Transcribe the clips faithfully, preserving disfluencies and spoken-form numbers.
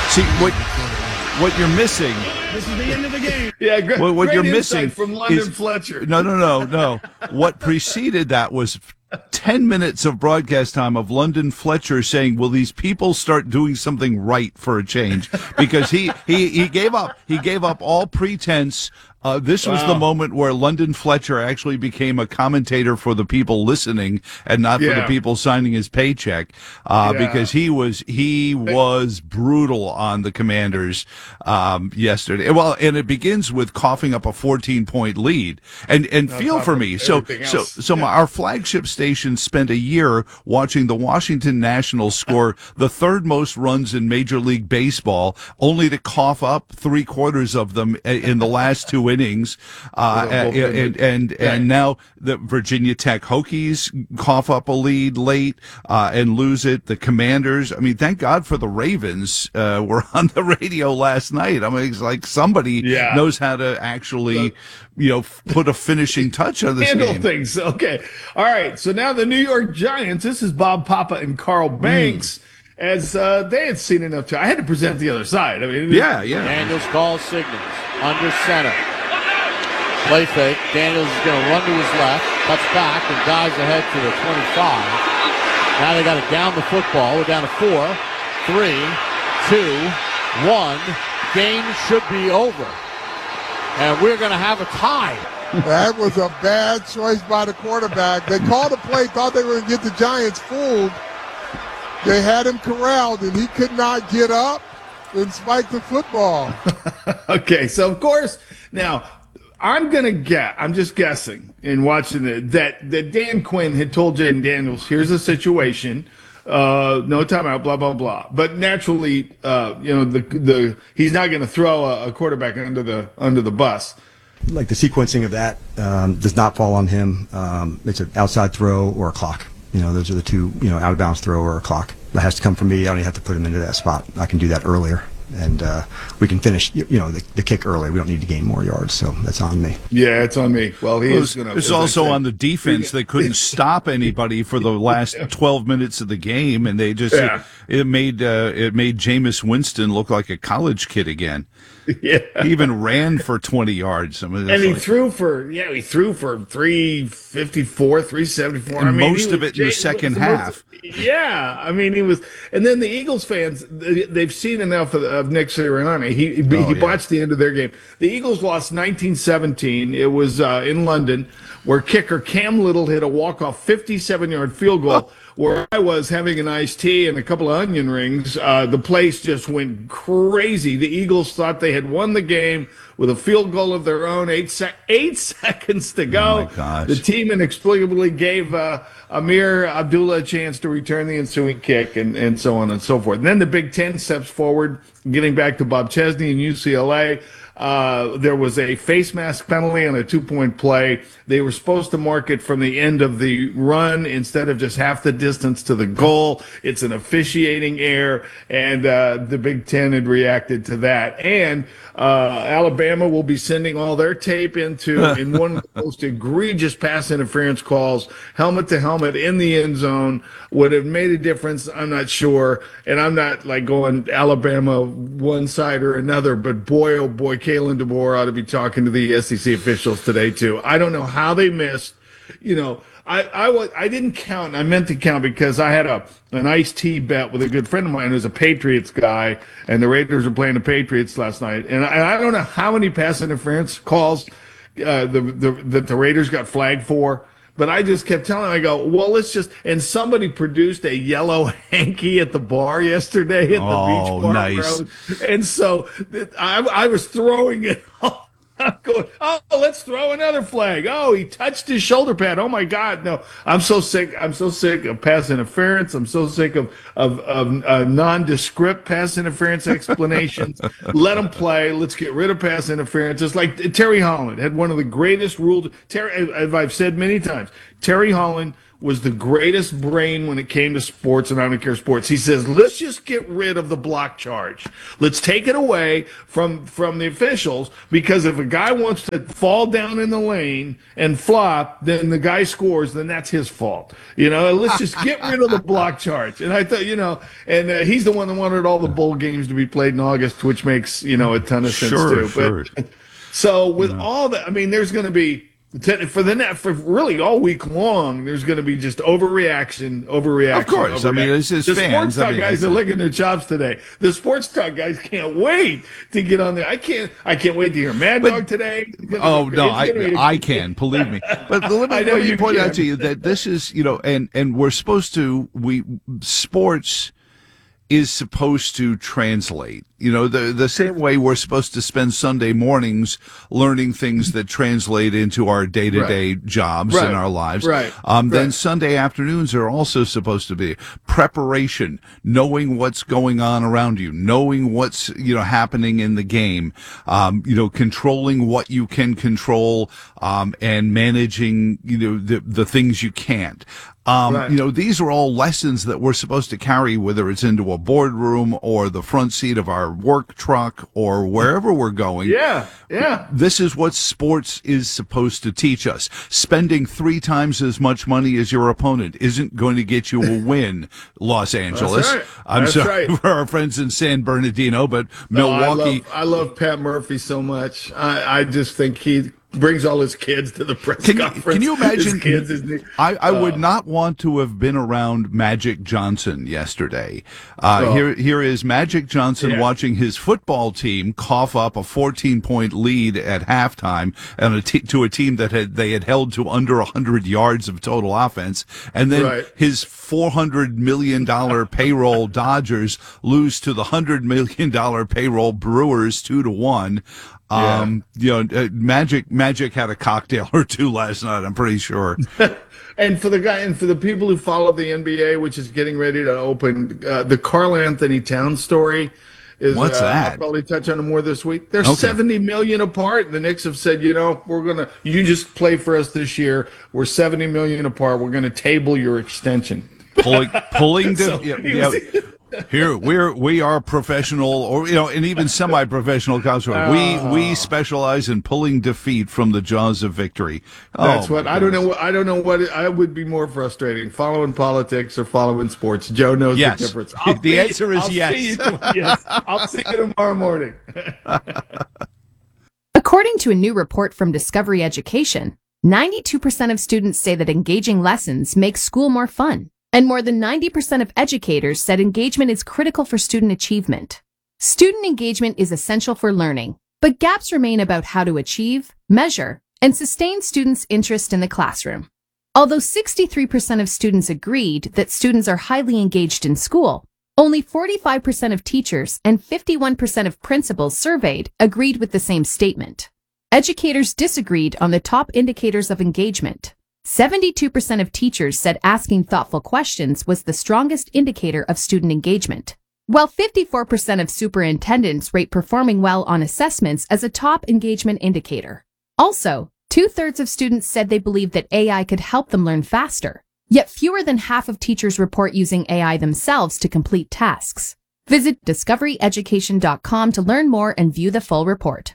See, what what you're missing. This is the end of the game. Yeah, great, What, what great you're insight missing from London is Fletcher. No, no, no, no. What preceded that was ten minutes of broadcast time of London Fletcher saying, "Will these people start doing something right for a change?" Because he he he gave up. He gave up all pretense. Uh, this was Wow. the moment where London Fletcher actually became a commentator for the people listening and not for Yeah. the people signing his paycheck, uh, Yeah. because he was he was brutal on the Commanders um, yesterday. Well, and it begins with coughing up a fourteen point lead. And and feel top for of me. So everything so else. so my, our flagship station spent a year watching the Washington Nationals score the third most runs in Major League Baseball, only to cough up three quarters of them in the last two innings, uh, and, and and and now the Virginia Tech Hokies cough up a lead late uh, and lose it. The Commanders. I mean, thank God for the Ravens. Uh, were on the radio last night. I mean, it's like somebody Yeah. knows how to actually, you know, put a finishing touch on this Handle game. things. Okay. All right. So now the New York Giants. This is Bob Papa and Carl Banks. As uh, they had seen enough to, I had to present the other side. I mean, Yeah, yeah. Daniels calls signals under center. Play fake. Daniels is going to run to his left, cuts back, and dives ahead to the twenty-five. Now they got it down the football. We're down to four, three, two, one. Game should be over. And we're going to have a tie. That was a bad choice by the quarterback. They called a play, thought they were going to get the Giants fooled. They had him corralled, and he could not get up and spike the football. Okay, so of course, now I'm gonna get. I'm just guessing in watching it that that Dan Quinn had told Jaden Daniels, "Here's the situation, uh, no timeout, blah blah blah." But naturally, uh, you know, the the he's not going to throw a, a quarterback under the under the bus. Like the sequencing of that um, does not fall on him. Um, it's an outside throw or a clock. You know, those are the two, you know, out of bounds throw or a clock. That has to come from me. I don't even have to put him into that spot. I can do that earlier. And uh, we can finish, you, you know, the, the kick early. We don't need to gain more yards, so that's on me. Yeah, it's on me. Well, he It is was, going to. it was also on the defense. They couldn't stop anybody for the last twelve minutes of the game, and they just Yeah. it, it made uh, it made Jameis Winston look like a college kid again. Yeah. He even ran for twenty yards. I mean, it's And he like- threw for yeah, he threw for three fifty four, three seventy four. And I mean, most he of was- it in the Jay- second was the most- half. Yeah, I mean he was, and then the Eagles fans they- they've seen enough of, of Nick Sirianni. He he, Oh, he yeah. watched the end of their game. The Eagles lost nineteen seventeen. It was uh, in London, where kicker Cam Little hit a walk off fifty seven yard field goal. Where I was having an iced tea and a couple of onion rings, uh, the place just went crazy. The Eagles thought they had won the game with a field goal of their own, eight sec- eight seconds to go. Oh, my gosh. The team inexplicably gave uh, Amir Abdullah a chance to return the ensuing kick, and, and so on and so forth. And then the Big Ten steps forward, getting back to Bob Chesney and U C L A. Uh, there was a face mask penalty on a two-point play. They were supposed to mark it from the end of the run instead of just half the distance to the goal. It's an officiating error, and uh, the Big Ten had reacted to that. And uh, Alabama will be sending all their tape into in one of the most egregious pass interference calls, helmet to helmet in the end zone. Would have made a difference, I'm not sure. And I'm not like going Alabama one side or another, but boy, oh boy, Kalen DeBoer ought to be talking to the S E C officials today too. I don't know how they missed, you know, I, I, was, I didn't count. I meant to count because I had a an iced tea bet with a good friend of mine who's a Patriots guy, and the Raiders were playing the Patriots last night. And I, I don't know how many pass interference calls uh, the, the that the Raiders got flagged for. But I just kept telling him, I go, well, let's just, and somebody produced a yellow hanky at the bar yesterday at the Oh, beach bar. nice. Road. And so I, I was throwing it all. I'm going, oh, let's throw another flag. Oh, he touched his shoulder pad. Oh my God, no! I'm so sick. I'm so sick of pass interference. I'm so sick of of, of uh, nondescript pass interference explanations. Let them play. Let's get rid of pass interference. It's like Terry Holland had one of the greatest rules. Terry, as I've said many times, Terry Holland was the greatest brain when it came to sports, and I don't care sports. He says, let's just get rid of the block charge. Let's take it away from, from the officials, because if a guy wants to fall down in the lane and flop, then the guy scores, then that's his fault. You know, let's just get rid of the block charge. And I thought, you know, and uh, he's the one that wanted all the bowl games to be played in August, which makes, you know, a ton of sense Sure, too. sure. But so with all that, I mean, there's going to be, for the net, for really all week long, there's going to be just overreaction, overreaction. Of course. I mean, overreaction. it's- it's the fans. sports I talk mean, guys it's- are licking their chops today. The sports talk guys can't wait to get on there. I can't. I can't wait to hear Mad But- Dog today. It's gonna Oh be- no, it's I gonna be- I can, believe me. But let me, I know let me you point can. out to you that this is, you know, and and we're supposed to, we sports is supposed to translate. You know, the the same way we're supposed to spend Sunday mornings learning things that translate into our day to day jobs Right. in our lives. Right. Um, Then Right. Sunday afternoons are also supposed to be preparation, knowing what's going on around you, knowing what's, you know, happening in the game, um, you know, controlling what you can control, um, and managing, you know, the, the things you can't. Um, Right. you know, these are all lessons that we're supposed to carry, whether it's into a boardroom or the front seat of our work truck or wherever we're going. Yeah, yeah. This is what sports is supposed to teach us. Spending three times as much money as your opponent isn't going to get you a win, Los Angeles. right. I'm That's sorry right. for our friends in San Bernardino, but No, I Milwaukee. love, I love Pat Murphy so much. I, I just think he brings all his kids to the press Can you, conference. can you imagine? His kids, his, I, I would uh, not want to have been around Magic Johnson yesterday. Uh, Oh. Here, here is Magic Johnson Yeah. watching his football team cough up a fourteen point lead at halftime, and a t- to a team that had they had held to under one hundred yards of total offense, and then Right. his four hundred million dollar payroll Dodgers lose to the one hundred million dollar payroll Brewers two to one. Um, you know, uh, Magic Magic had a cocktail or two last night, I'm pretty sure. And for the guy, and for the people who follow the N B A, which is getting ready to open, uh, the Karl Anthony Towns story is. What's uh, that? I'll probably touch on it more this week. They're Okay. seventy million apart. The Knicks have said, you know, we're gonna, you just play for us this year. We're seventy million apart. We're gonna table your extension. Pulling, pulling, the, So, yeah, he yeah. was- Here we're we are professional, or you know, and even semi-professional counselors. we we specialize in pulling defeat from the jaws of victory. That's Oh, what my I don't know. goodness. What I don't know what it, I would be more frustrating: following politics or following sports. Joe knows Yes. the difference. The see- answer is I'll yes. See you, yes, I'll see you tomorrow morning. According to a new report from Discovery Education, ninety-two percent of students say that engaging lessons makes school more fun, and more than ninety percent of educators said engagement is critical for student achievement. Student engagement is essential for learning, but gaps remain about how to achieve, measure, and sustain students' interest in the classroom. Although sixty-three percent of students agreed that students are highly engaged in school, only forty-five percent of teachers and fifty-one percent of principals surveyed agreed with the same statement. Educators disagreed on the top indicators of engagement. seventy-two percent of teachers said asking thoughtful questions was the strongest indicator of student engagement, while fifty-four percent of superintendents rate performing well on assessments as a top engagement indicator. Also, two-thirds of students said they believe that A I could help them learn faster, yet fewer than half of teachers report using A I themselves to complete tasks. Visit discovery education dot com to learn more and view the full report.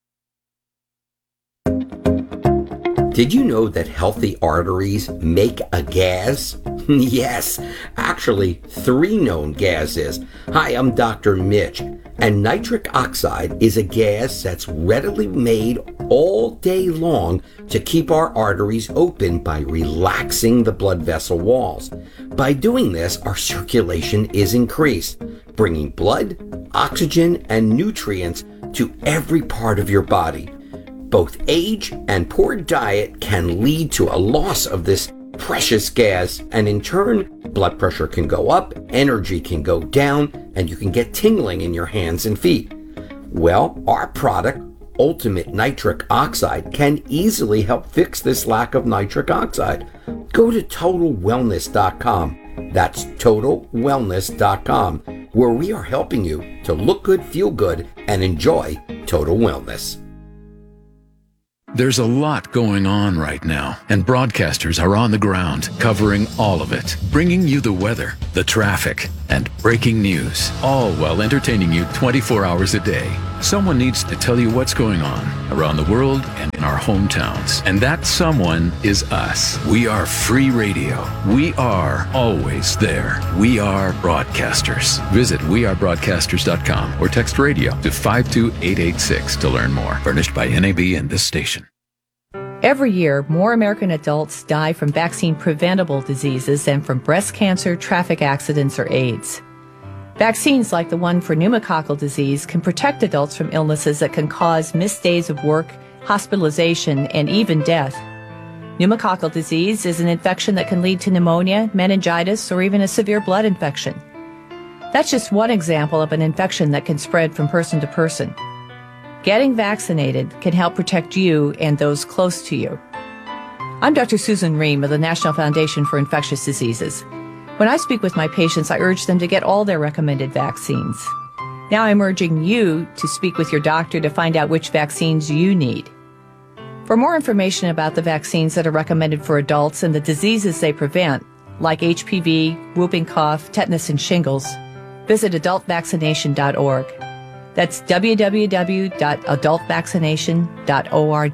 Did you know that healthy arteries make a gas? Yes, actually, three known gases. Hi, I'm Doctor Mitch, and nitric oxide is a gas that's readily made all day long to keep our arteries open by relaxing the blood vessel walls. By doing this, our circulation is increased, bringing blood, oxygen, and nutrients to every part of your body. Both age and poor diet can lead to a loss of this precious gas, and in turn, blood pressure can go up, energy can go down, and you can get tingling in your hands and feet. Well, our product, Ultimate Nitric Oxide, can easily help fix this lack of nitric oxide. Go to total wellness dot com. That's total wellness dot com, where we are helping you to look good, feel good, and enjoy total wellness. There's a lot going on right now, and broadcasters are on the ground covering all of it, bringing you the weather, the traffic, and breaking news, all while entertaining you twenty-four hours a day. Someone needs to tell you what's going on around the world and in our hometowns, and that someone is us. We are free radio. We are always there. We are broadcasters. Visit we are broadcasters dot com or text radio to five two eight eight six to learn more. Furnished by N A B and this station. Every year, more American adults die from vaccine-preventable diseases than from breast cancer, traffic accidents, or AIDS. Vaccines like the one for pneumococcal disease can protect adults from illnesses that can cause missed days of work, hospitalization, and even death. Pneumococcal disease is an infection that can lead to pneumonia, meningitis, or even a severe blood infection. That's just one example of an infection that can spread from person to person. Getting vaccinated can help protect you and those close to you. I'm Doctor Susan Ream of the National Foundation for Infectious Diseases. When I speak with my patients, I urge them to get all their recommended vaccines. Now I'm urging you to speak with your doctor to find out which vaccines you need. For more information about the vaccines that are recommended for adults and the diseases they prevent, like H P V, whooping cough, tetanus, and shingles, visit adult vaccination dot org. That's w w w dot adult vaccination dot org.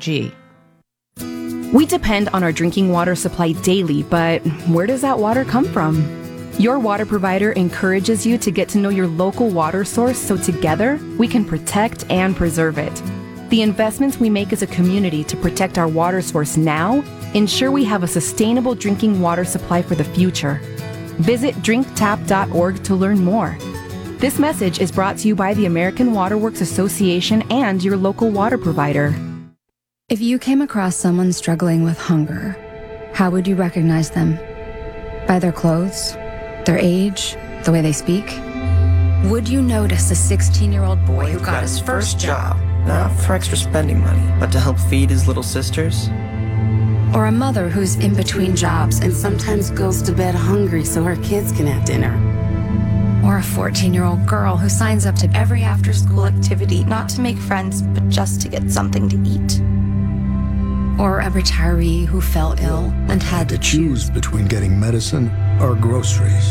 We depend on our drinking water supply daily, but where does that water come from? Your water provider encourages you to get to know your local water source so together we can protect and preserve it. The investments we make as a community to protect our water source now ensure we have a sustainable drinking water supply for the future. Visit drink tap dot org to learn more. This message is brought to you by the American Water Works Association and your local water provider. If you came across someone struggling with hunger, how would you recognize them? By their clothes? Their age? The way they speak? Would you notice a sixteen-year-old boy who got his first job, not for extra spending money, but to help feed his little sisters? Or a mother who's in between jobs and sometimes goes to bed hungry so her kids can have dinner? Or a fourteen-year-old girl who signs up to every after-school activity, not to make friends, but just to get something to eat. Or a retiree who fell ill and had to choose between getting medicine or groceries.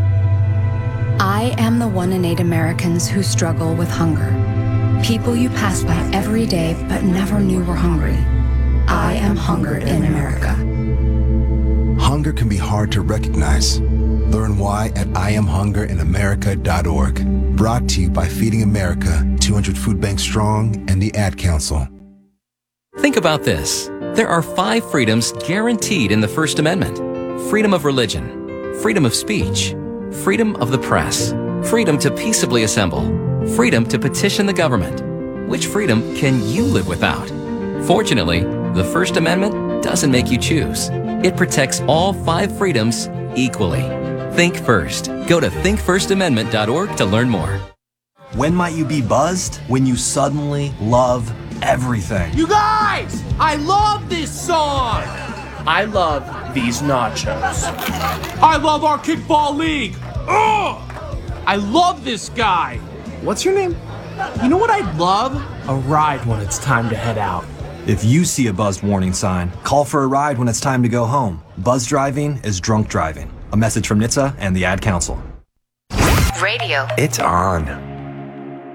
I am the one in eight Americans who struggle with hunger. People you pass by every day but never knew were hungry. I am hungered in America. Hunger can be hard to recognize. Learn why at I am hunger in America dot org. Brought to you by Feeding America, two hundred Food Banks Strong, and the Ad Council. Think about this. There are five freedoms guaranteed in the First Amendment. Freedom of religion, freedom of speech, freedom of the press, freedom to peaceably assemble, freedom to petition the government. Which freedom can you live without? Fortunately, the First Amendment doesn't make you choose. It protects all five freedoms equally. Think first. Go to think first amendment dot org to learn more. When might you be buzzed? When you suddenly love everything. You guys! I love this song! I love these nachos. I love our kickball league! Ugh! I love this guy! What's your name? You know what I'd love? A ride when it's time to head out. If you see a buzzed warning sign, call for a ride when it's time to go home. Buzz driving is drunk driving. A message from N H T S A and the Ad Council. Radio. It's on.